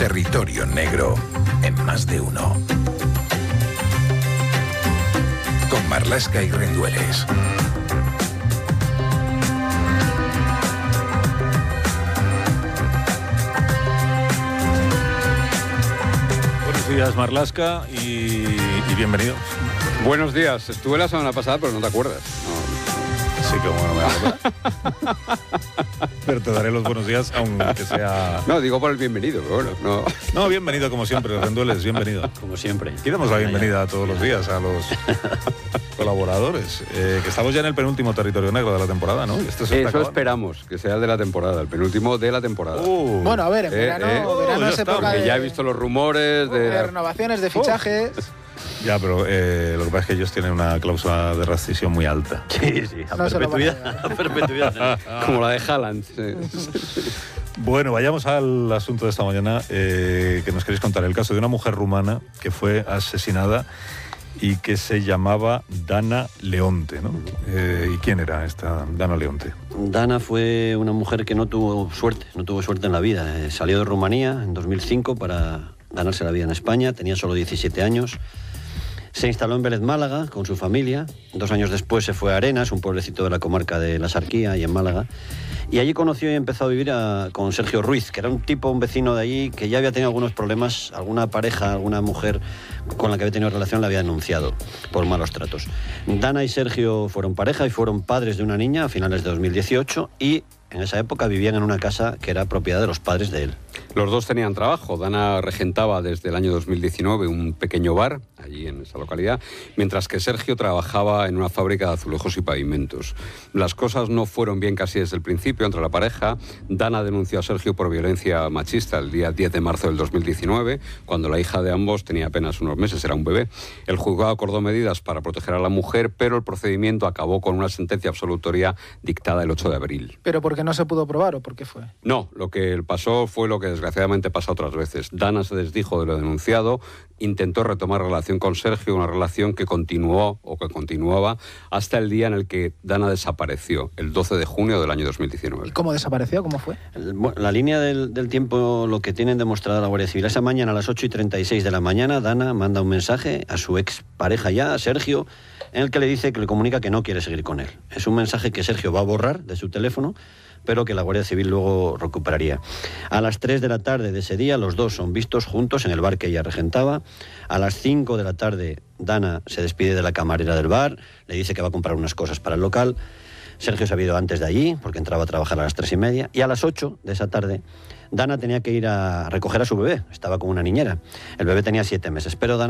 Territorio Negro en Más de Uno. Con Marlaska y Rendueles. Buenos días, Marlaska, y bienvenido. Buenos días. Estuve la semana pasada, pero no te acuerdas. Sí, que bueno, me acuerdo. Pero te daré los buenos días, aunque sea... No, digo por el bienvenido, pero bueno, no. No, bienvenido como siempre, Rendueles, bienvenido. Como siempre. Y damos la bienvenida todos los días a los colaboradores. Que estamos ya en el penúltimo Territorio Negro de la temporada, ¿no? Eso esperamos, que sea el de la temporada, el penúltimo de la temporada. Bueno, a ver, en verano es época de... Ya he visto los rumores de renovaciones, de fichajes... Ya, pero lo que pasa es que ellos tienen una cláusula de rescisión muy alta. Sí, a perpetuidad. Como la de Haaland. Sí. Bueno, vayamos al asunto de esta mañana que nos queréis contar. El caso de una mujer rumana que fue asesinada y que se llamaba Dana Leonte, ¿no? ¿Y quién era esta Dana Leonte? Dana fue una mujer que no tuvo suerte en la vida. Salió de Rumanía en 2005 para ganarse la vida en España, tenía solo 17 años. Se instaló en Vélez, Málaga, con su familia. 2 años después se fue a Arenas, un pueblecito de la comarca de la Sarquía, y en Málaga. Y allí conoció y empezó a vivir con Sergio Ruiz, que era un vecino de allí, que ya había tenido algunos problemas. Alguna pareja, alguna mujer con la que había tenido relación la había denunciado por malos tratos. Dana y Sergio fueron pareja y fueron padres de una niña a finales de 2018, y en esa época vivían en una casa que era propiedad de los padres de él. Los dos tenían trabajo. Dana regentaba desde el año 2019 un pequeño bar allí en esa localidad, mientras que Sergio trabajaba en una fábrica de azulejos y pavimentos. Las cosas no fueron bien casi desde el principio entre la pareja. Dana denunció a Sergio por violencia machista el día 10 de marzo del 2019, cuando la hija de ambos tenía apenas unos meses, era un bebé. El juzgado acordó medidas para proteger a la mujer, pero el procedimiento acabó con una sentencia absolutoria dictada el 8 de abril. ¿Pero por qué no se pudo probar o por qué fue? No, lo que pasó fue lo que desgraciadamente pasa otras veces. Dana se desdijo de lo denunciado, intentó retomar relación con Sergio, una relación que continuaba hasta el día en el que Dana desapareció, el 12 de junio del año 2019. ¿Y cómo desapareció? ¿Cómo fue? La línea del tiempo, lo que tienen demostrado la Guardia Civil. Esa mañana, a las 8:36 de la mañana, Dana manda un mensaje a su expareja ya, a Sergio, en el que le dice que le comunica que no quiere seguir con él. Es un mensaje que Sergio va a borrar de su teléfono, pero que la Guardia Civil luego recuperaría. A las 3 de la tarde de ese día, los dos son vistos juntos en el bar que ella regentaba. A las 5 de la tarde, Dana se despide de la camarera del bar, le dice que va a comprar unas cosas para el local. Sergio se ha ido antes de allí, porque entraba a trabajar a las 3:30. Y a las 8 de esa tarde, Dana tenía que ir a recoger a su bebé. Estaba con una niñera. El bebé tenía 7 meses, pero Dana